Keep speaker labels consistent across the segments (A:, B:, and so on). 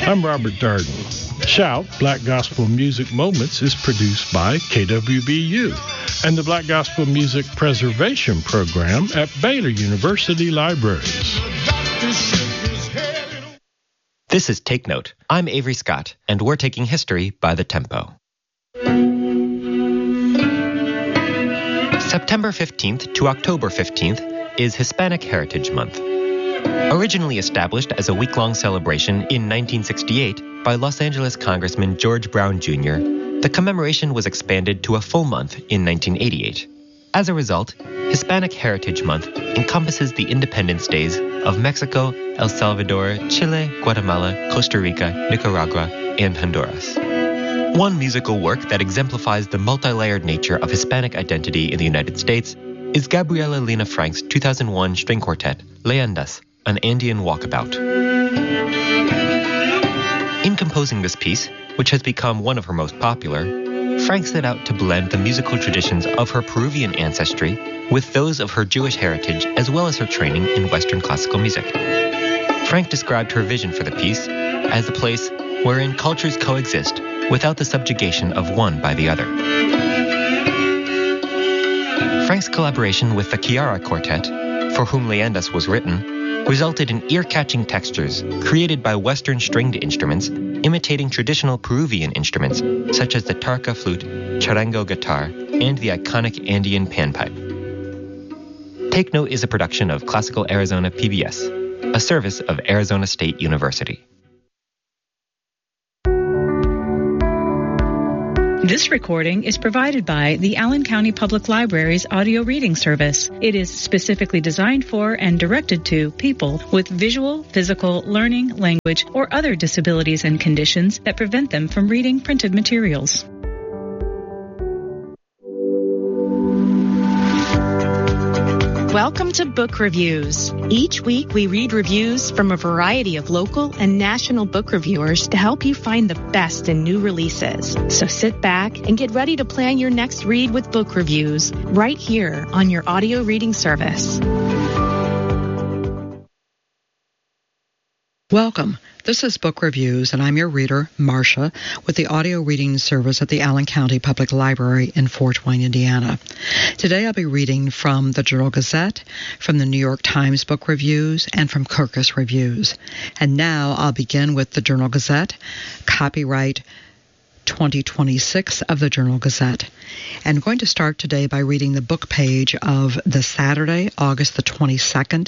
A: I'm Robert Darden. Shout, Black Gospel Music Moments is produced by KWBU and the Black Gospel Music Preservation Program at Baylor University Libraries.
B: This is Take Note. I'm Avery Scott, and we're taking history by the tempo. September 15th to October 15th is Hispanic Heritage Month. Originally established as a week-long celebration in 1968 by Los Angeles Congressman George Brown Jr., the commemoration was expanded to a full month in 1988. As a result, Hispanic Heritage Month encompasses the independence days of Mexico, El Salvador, Chile, Guatemala, Costa Rica, Nicaragua, and Honduras. One musical work that exemplifies the multi-layered nature of Hispanic identity in the United States is Gabriela Lena Frank's 2001 string quartet, Leyendas, an Andean walkabout. In composing this piece, which has become one of her most popular, Frank set out to blend the musical traditions of her Peruvian ancestry with those of her Jewish heritage as well as her training in Western classical music. Frank described her vision for the piece as a place wherein cultures coexist without the subjugation of one by the other. Frank's collaboration with the Chiara Quartet, for whom Leyendas was written, resulted in ear-catching textures created by Western stringed instruments imitating traditional Peruvian instruments such as the tarca flute, charango guitar, and the iconic Andean panpipe. Take Note is a production of Classical Arizona PBS, a service of Arizona State University.
C: This recording is provided by the Allen County Public Library's audio reading service. It is specifically designed for and directed to people with visual, physical, learning, language, or other disabilities and conditions that prevent them from reading printed materials.
D: Welcome to Book Reviews. Each week we read reviews from a variety of local and national book reviewers to help you find the best in new releases. So sit back and get ready to plan your next read with Book Reviews right here on your audio reading service.
E: Welcome. This is Book Reviews, and I'm your reader, Marcia, with the audio reading service at the Allen County Public Library in Fort Wayne, Indiana. Today I'll be reading from the Journal-Gazette, from the New York Times Book Reviews, and from Kirkus Reviews. And now I'll begin with the Journal-Gazette, copyright 2026 of the Journal-Gazette. And I'm going to start today by reading the book page of the Saturday, August the 22nd,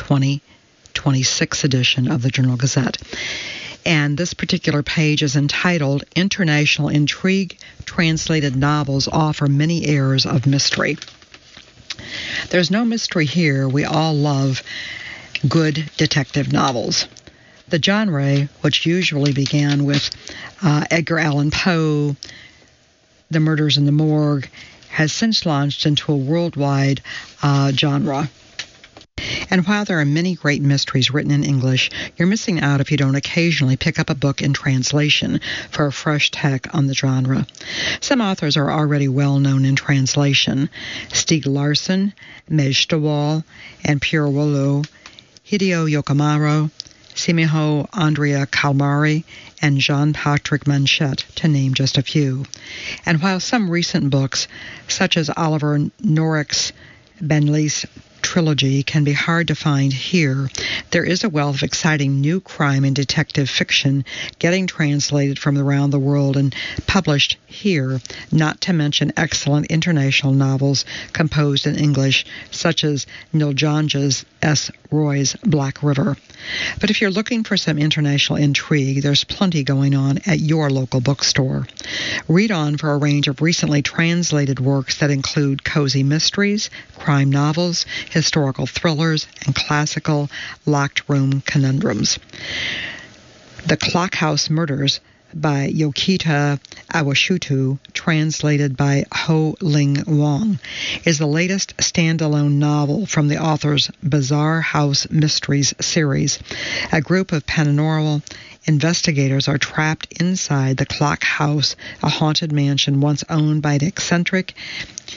E: 2026 edition of the Journal-Gazette. And this particular page is entitled International Intrigue, Translated Novels Offer Many Airs of Mystery. There's no mystery here. We all love good detective novels. The genre, which usually began with Edgar Allan Poe, The Murders in the Morgue, has since launched into a worldwide genre. And while there are many great mysteries written in English, you're missing out if you don't occasionally pick up a book in translation for a fresh take on the genre. Some authors are already well known in translation: Stieg Larsson, Mej Stawal, and Pierre Wolo, Hideo Yokomaro, Simiho Andrea Calmari, and Jean-Patrick Manchette, to name just a few. And while some recent books, such as Oliver Norrick's Benlis trilogy, can be hard to find here, there is a wealth of exciting new crime and detective fiction getting translated from around the world and published here, not to mention excellent international novels composed in English, such as Niljanja's S. Roy's Black River. But if you're looking for some international intrigue, there's plenty going on at your local bookstore. Read on for a range of recently translated works that include cozy mysteries, crime novels, historical thrillers, and classical locked room conundrums. The Clock House Murders by Yokita Awashutu, translated by Ho Ling Wong, is the latest standalone novel from the author's Bizarre House Mysteries series. A group of paranormal investigators are trapped inside the Clock House, a haunted mansion once owned by an eccentric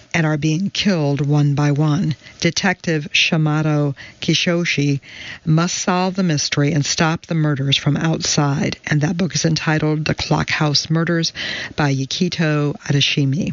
E: and are being killed one by one. Detective Shamato Kishoshi must solve the mystery and stop the murders from outside, and that book is entitled The Clock House Murders by Yukito Adashimi,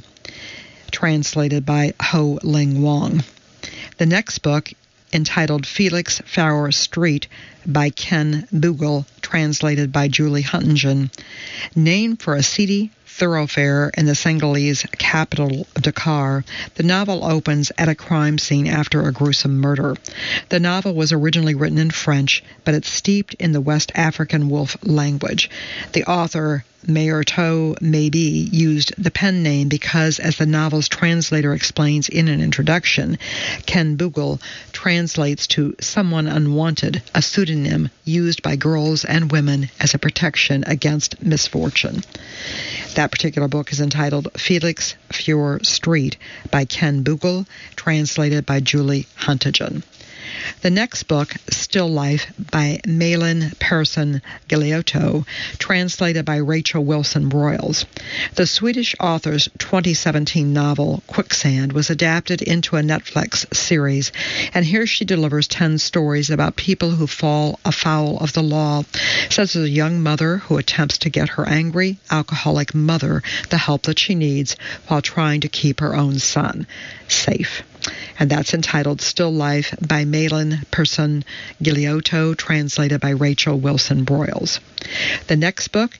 E: translated by Ho Ling Wong. The next book, entitled Felix Flower Street by Ken Bugle, translated by Julie Huntington, named for a seedy thoroughfare in the Senegalese capital of Dakar, the novel opens at a crime scene after a gruesome murder. The novel was originally written in French, but it's steeped in the West African Wolf language. The author, Mayerto Maybe, used the pen name because, as the novel's translator explains in an introduction, Ken Bugle translates to someone unwanted, a pseudonym used by girls and women as a protection against misfortune. That particular book is entitled Felix Flower Street by Ken Bugle, translated by Julie Huntington. The next book, Still Life by Malin Persson Galeotto, translated by Rachel Wilson Broyles. The Swedish author's 2017 novel, Quicksand, was adapted into a Netflix series, and here she delivers 10 stories about people who fall afoul of the law, such as a young mother who attempts to get her angry, alcoholic mother the help that she needs while trying to keep her own son safe. And that's entitled Still Life by Malin Persson Galeotto, translated by Rachel Wilson Broyles. The next book,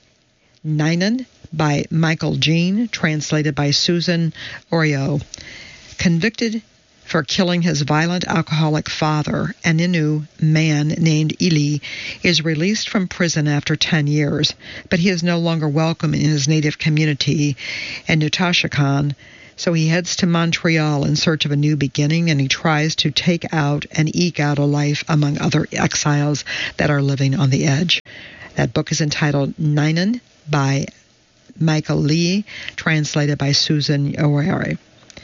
E: Ninen by Michael Jean, translated by Susan Orio. Convicted for killing his violent alcoholic father, an Innu man named Ili is released from prison after 10 years, but he is no longer welcome in his native community in Nutashakan. So he heads to Montreal in search of a new beginning, and he tries to take out and eke out a life among other exiles that are living on the edge. That book is entitled Ninen by Michael Lee, translated by Susan O'Reilly.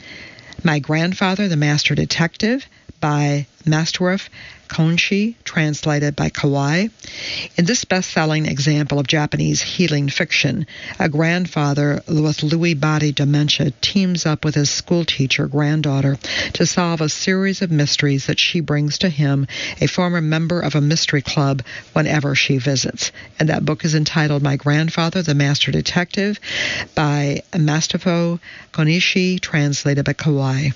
E: My Grandfather, the Master Detective by Masteruf Konshi, translated by Kawai. In this best-selling example of Japanese healing fiction, a grandfather with Lewy body dementia teams up with his schoolteacher granddaughter to solve a series of mysteries that she brings to him, a former member of a mystery club, whenever she visits. And that book is entitled My Grandfather, the Master Detective by Masterufo Konishi, translated by Kawai.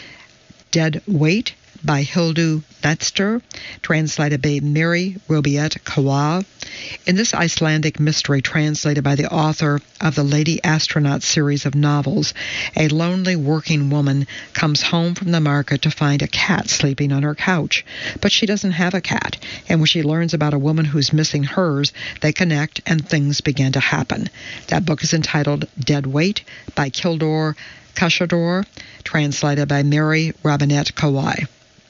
E: Dead Weight by Hildu Netster, translated by Mary Robiette Kawa. In this Icelandic mystery, translated by the author of the Lady Astronaut series of novels, a lonely working woman comes home from the market to find a cat sleeping on her couch. But she doesn't have a cat, and when she learns about a woman who's missing hers, they connect and things begin to happen. That book is entitled Dead Weight by Kildor Kashador, translated by Mary Robinette Kawai.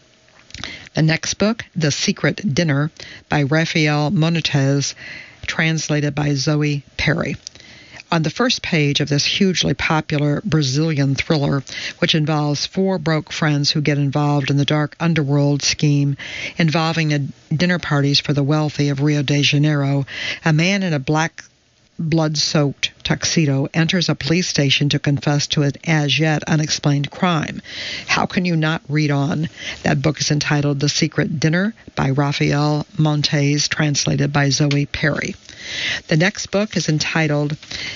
E: The next book, The Secret Dinner by Rafael Montes, translated by Zoe Perry. On the first page of this hugely popular Brazilian thriller, which involves 4 broke friends who get involved in the dark underworld scheme involving dinner parties for the wealthy of Rio de Janeiro, a man in a black blood-soaked tuxedo enters a police station to confess to an as-yet unexplained crime. How can you not read on? That book is entitled The Secret Dinner by Rafael Montes, translated by Zoe Perry. The next book is entitled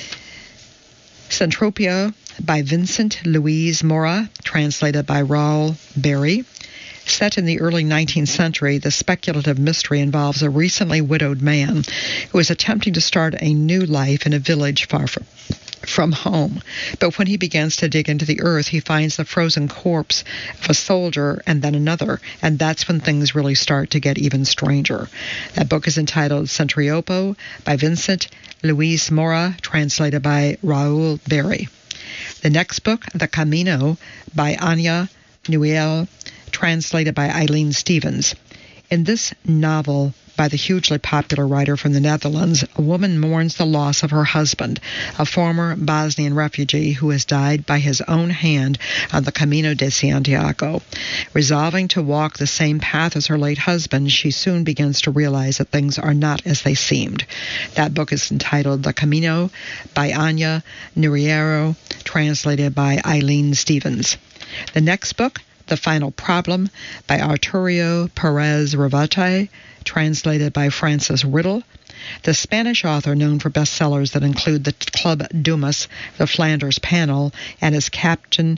E: Centropia by Vincent Louise Mora, translated by Raoul Berry. Set in the early 19th century, the speculative mystery involves a recently widowed man who is attempting to start a new life in a village far from home. But when he begins to dig into the earth, he finds the frozen corpse of a soldier and then another, and that's when things really start to get even stranger. That book is entitled Centriopo by Vincent Louise Mora, translated by Raoul Berry. The next book, The Camino by Anya Nuel, translated by Eileen Stevens. In this novel by the hugely popular writer from the Netherlands, a woman mourns the loss of her husband, a former Bosnian refugee who has died by his own hand on the Camino de Santiago. Resolving to walk the same path as her late husband, she soon begins to realize that things are not as they seemed. That book is entitled The Camino by Anya Nuriero, translated by Eileen Stevens. The next book, The Final Problem, by Arturo Perez Reverte, translated by Francis Riddle. The Spanish author, known for bestsellers that include The Club Dumas, The Flanders Panel, and his Captain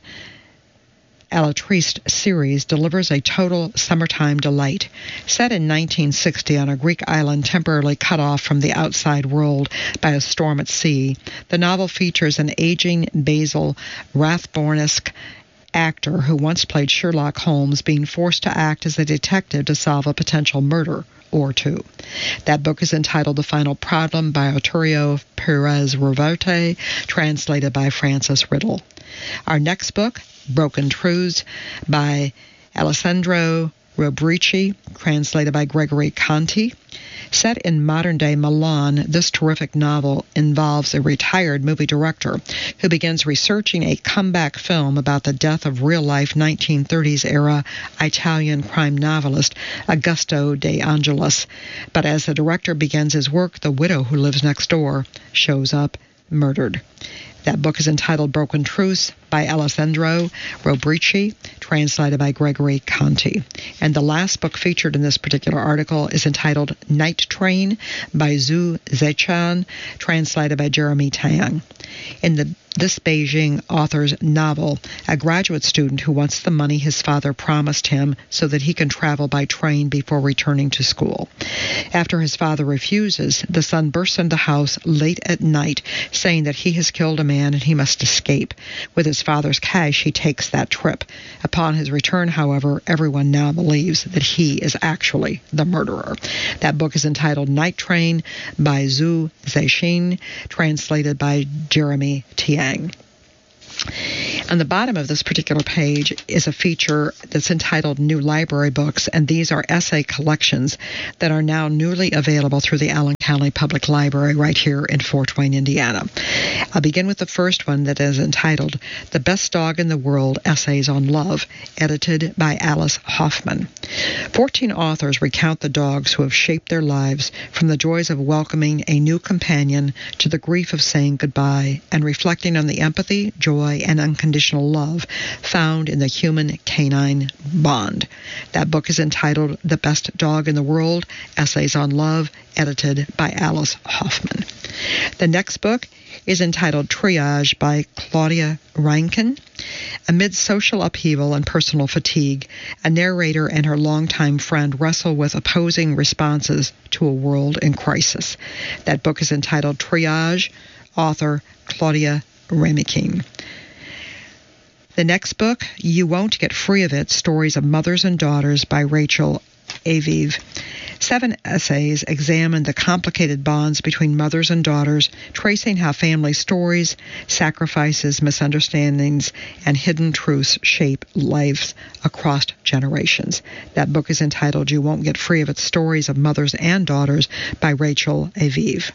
E: Alatriste series, delivers a total summertime delight. Set in 1960 on a Greek island temporarily cut off from the outside world by a storm at sea, the novel features an aging Basil Rathbone-esque actor who once played Sherlock Holmes being forced to act as a detective to solve a potential murder or two. That book is entitled The Final Problem by Arturo Perez Reverte, translated by Francis Riddle. Our next book, Broken Truths by Alessandro Robrici, translated by Gregory Conti. Set in modern-day Milan, this terrific novel involves a retired movie director who begins researching a comeback film about the death of real-life 1930s-era Italian crime novelist Augusto De Angelis. But as the director begins his work, the widow who lives next door shows up murdered. That book is entitled Broken Truths by Alessandro Robrici, translated by Gregory Conti. And the last book featured in this particular article is entitled Night Train by Zhu Zechan, translated by Jeremy Tang. In this Beijing author's novel, a graduate student who wants the money his father promised him so that he can travel by train before returning to school. After his father refuses, the son bursts into the house late at night, saying that he has killed a man and he must escape. With his father's cash, he takes that trip. Upon his return, however, everyone now believes that he is actually the murderer. That book is entitled Night Train by Zhu Zexin, translated by Jeremy Tiang. On the bottom of this particular page is a feature that's entitled New Library Books, and these are essay collections that are now newly available through the Allen County Public Library right here in Fort Wayne, Indiana. I'll begin with the first one that is entitled The Best Dog in the World, Essays on Love, edited by Alice Hoffman. 14 authors recount the dogs who have shaped their lives, from the joys of welcoming a new companion to the grief of saying goodbye, and reflecting on the empathy, joy, and unconditional love found in the human-canine bond. That book is entitled The Best Dog in the World, Essays on Love, edited by Alice Hoffman. The next book is entitled Triage by Claudia Reinken. Amid social upheaval and personal fatigue, a narrator and her longtime friend wrestle with opposing responses to a world in crisis. That book is entitled Triage, author Claudia Reinken. The next book, You Won't Get Free of It, Stories of Mothers and Daughters by Rachel Aviv. 7 essays examine the complicated bonds between mothers and daughters, tracing how family stories, sacrifices, misunderstandings, and hidden truths shape lives across generations. That book is entitled You Won't Get Free of It, Stories of Mothers and Daughters by Rachel Aviv.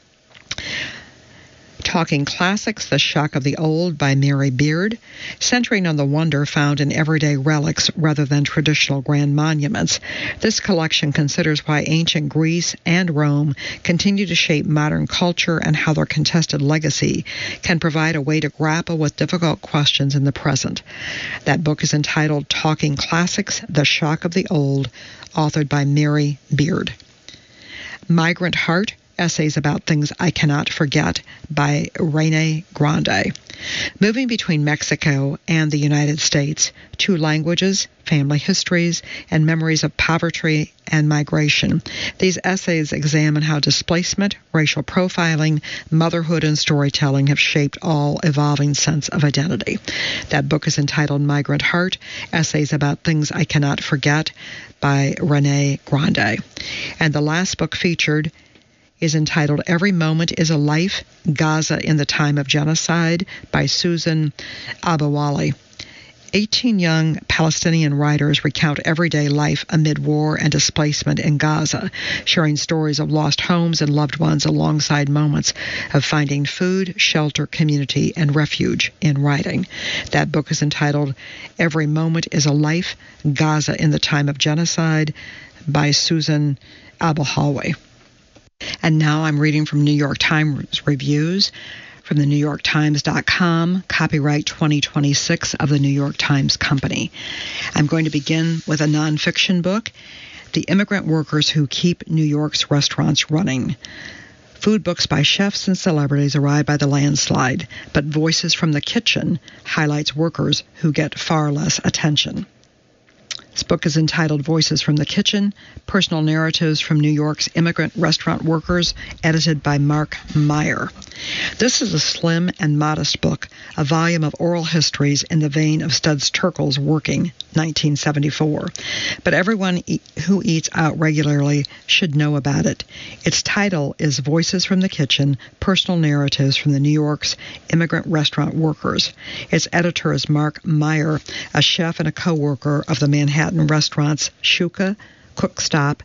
E: Talking Classics, The Shock of the Old by Mary Beard, centering on the wonder found in everyday relics rather than traditional grand monuments. This collection considers why ancient Greece and Rome continue to shape modern culture and how their contested legacy can provide a way to grapple with difficult questions in the present. That book is entitled Talking Classics, The Shock of the Old, authored by Mary Beard. Migrant Heart, Essays About Things I Cannot Forget by Rene Grande. Moving between Mexico and the United States, 2 languages, family histories, and memories of poverty and migration. These essays examine how displacement, racial profiling, motherhood, and storytelling have shaped all evolving sense of identity. That book is entitled Migrant Heart, Essays About Things I Cannot Forget by Rene Grande. And the last book featured is entitled Every Moment is a Life, Gaza in the Time of Genocide by Susan Abawali. 18 young Palestinian writers recount everyday life amid war and displacement in Gaza, sharing stories of lost homes and loved ones alongside moments of finding food, shelter, community, and refuge in writing. That book is entitled Every Moment is a Life, Gaza in the Time of Genocide by Susan Abawali. And now I'm reading from New York Times reviews. from the NewYorkTimes.com, copyright 2026 of the New York Times Company. I'm going to begin with a nonfiction book, The Immigrant Workers Who Keep New York's Restaurants Running. Food books by chefs and celebrities arrive by the landslide, but Voices from the Kitchen highlights workers who get far less attention. This book is entitled Voices from the Kitchen, Personal Narratives from New York's Immigrant Restaurant Workers, edited by Mark Meyer. This is a slim and modest book, a volume of oral histories in the vein of Studs Terkel's Working, 1974. But everyone who eats out regularly should know about it. Its title is Voices from the Kitchen, Personal Narratives from the New York's Immigrant Restaurant Workers. Its editor is Mark Meyer, a chef and a co-worker of the Manhattan restaurants Shuka, Cookstop,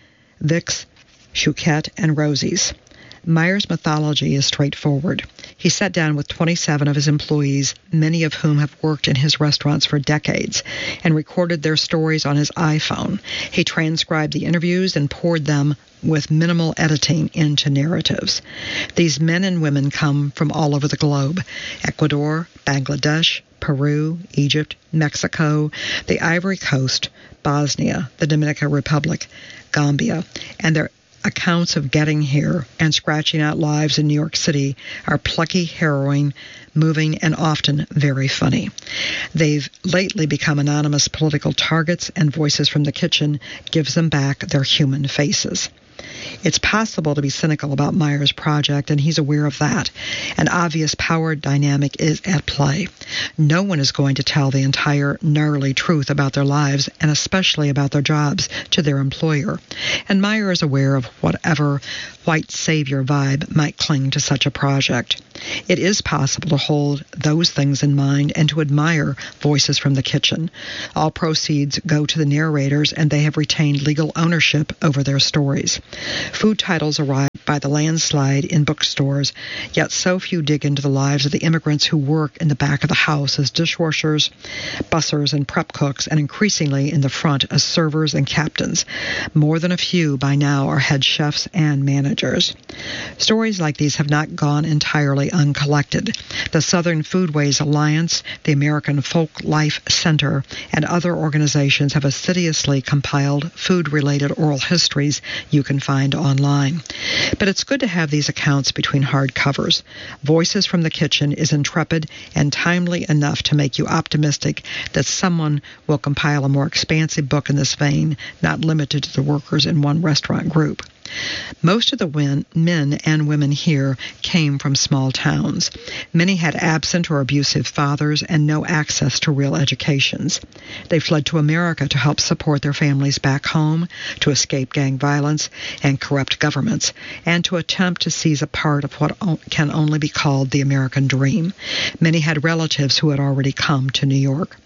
E: Vic's, Chouquette, and Rosie's. Meyer's mythology is straightforward. He sat down with 27 of his employees, many of whom have worked in his restaurants for decades, and recorded their stories on his iPhone. He transcribed the interviews and poured them with minimal editing into narratives. These men and women come from all over the globe: Ecuador, Bangladesh, Peru, Egypt, Mexico, the Ivory Coast, Bosnia, the Dominican Republic, Gambia, and their accounts of getting here and scratching out lives in New York City are plucky, harrowing, moving, and often very funny. They've lately become anonymous political targets, and Voices from the Kitchen gives them back their human faces. It's possible to be cynical about Meyer's project, and he's aware of that. An obvious power dynamic is at play. No one is going to tell the entire gnarly truth about their lives, and especially about their jobs, to their employer. And Meyer is aware of whatever white savior vibe might cling to such a project. It is possible to hold those things in mind and to admire Voices from the Kitchen. All proceeds go to the narrators, and they have retained legal ownership over their stories. Food titles arrive by the landslide in bookstores, yet so few dig into the lives of the immigrants who work in the back of the house as dishwashers, bussers, and prep cooks, and increasingly in the front as servers and captains. More than a few by now are head chefs and managers. Stories like these have not gone entirely uncollected. The Southern Foodways Alliance, the American Folk Life Center, and other organizations have assiduously compiled food-related oral histories you can find online. But it's good to have these accounts between hard covers. Voices from the Kitchen is intrepid and timely enough to make you optimistic that someone will compile a more expansive book in this vein, not limited to the workers in one restaurant group. Most of the men and women here came from small towns. Many had absent or abusive fathers and no access to real educations. They fled to America to help support their families back home, to escape gang violence and corrupt governments, and to attempt to seize a part of what can only be called the American dream. Many had relatives who had already come to New York.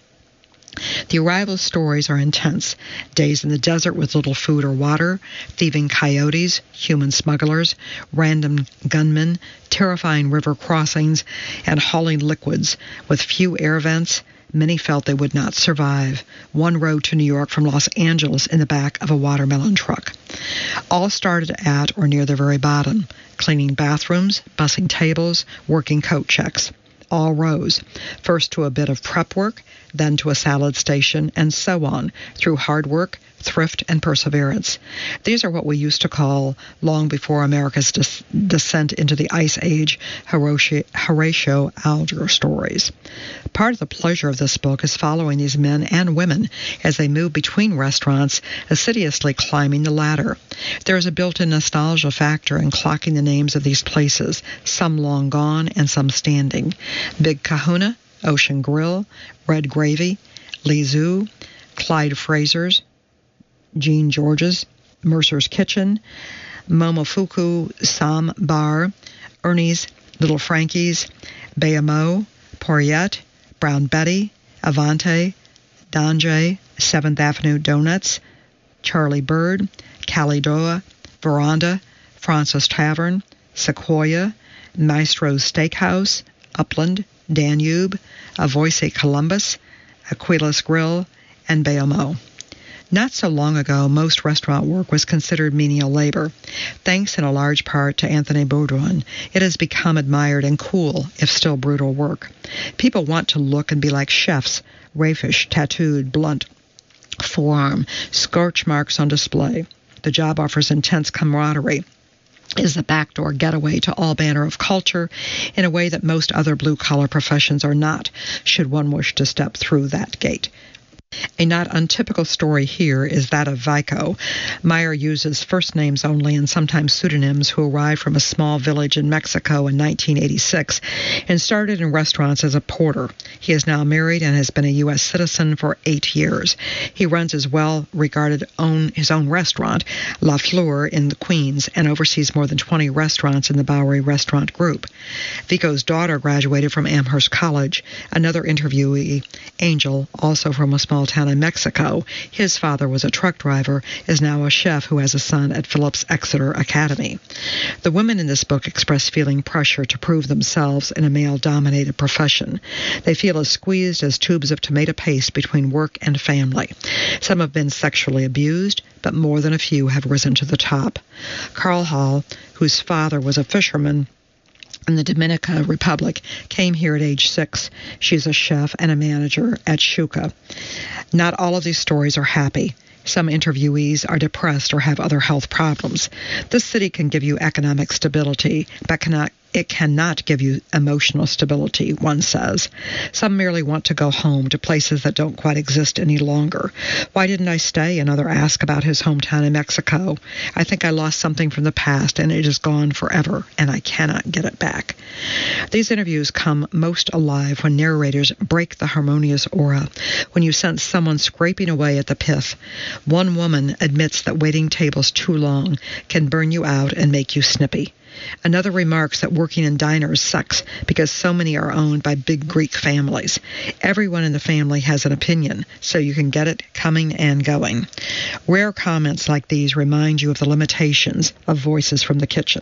E: The arrival stories are intense. Days in the desert with little food or water, thieving coyotes, human smugglers, random gunmen, terrifying river crossings, and hauling liquids. With few air vents, many felt they would not survive. One rode to New York from Los Angeles in the back of a watermelon truck. All started at or near the very bottom, cleaning bathrooms, bussing tables, working coat checks. All rose, first to a bit of prep work, then to a salad station, and so on, through hard work, thrift, and perseverance. These are what we used to call, long before America's descent into the Ice Age, Horatio Alger stories. Part of the pleasure of this book is following these men and women as they move between restaurants, assiduously climbing the ladder. There is a built-in nostalgia factor in clocking the names of these places, some long gone and some standing. Big Kahuna, Ocean Grill, Red Gravy, Lee Zoo, Clyde Fraser's, Jean George's, Mercer's Kitchen, Momofuku Sam Bar, Ernie's, Little Frankie's, Bayamo, Poiriet, Brown Betty, Avante, Donjay, 7th Avenue Donuts, Charlie Bird, Calidoa, Veranda, Francis Tavern, Sequoia, Maestro's Steakhouse, Upland, Danube, Avoise Columbus, Aquila's Grill, and Bayamo. Not so long ago, most restaurant work was considered menial labor. Thanks in a large part to Anthony Bourdain, it has become admired and cool, if still brutal work. People want to look and be like chefs, raffish, tattooed, blunt, forearm, scorch marks on display. The job offers intense camaraderie, is the backdoor getaway to all manner of culture in a way that most other blue-collar professions are not, should one wish to step through that gate. A not untypical story here is that of Vico. Meyer uses first names only and sometimes pseudonyms, who arrived from a small village in Mexico in 1986 and started in restaurants as a porter. He is now married and has been a U.S. citizen for 8 years. He runs his well-regarded his own restaurant, La Fleur, in the Queens, and oversees more than 20 restaurants in the Bowery Restaurant Group. Vico's daughter graduated from Amherst College. Another interviewee, Angel, also from a small town in Mexico, his father was a truck driver, is now a chef who has a son at Phillips Exeter Academy. The women in this book express feeling pressure to prove themselves in a male-dominated profession. They feel as squeezed as tubes of tomato paste between work and family. Some have been sexually abused, but more than a few have risen to the top. Carl Hall, whose father was a fisherman in the Dominican Republic, came here at age 6. She's a chef and a manager at Shuka. Not all of these stories are happy. Some interviewees are depressed or have other health problems. This city can give you economic stability, but it cannot give you emotional stability, one says. Some merely want to go home to places that don't quite exist any longer. Why didn't I stay? Another asked about his hometown in Mexico. I think I lost something from the past, and it is gone forever, and I cannot get it back. These interviews come most alive when narrators break the harmonious aura, when you sense someone scraping away at the pith. One woman admits that waiting tables too long can burn you out and make you snippy. Another remarks that working in diners sucks because so many are owned by big Greek families. Everyone in the family has an opinion, so you can get it coming and going. Rare comments like these remind you of the limitations of Voices from the Kitchen.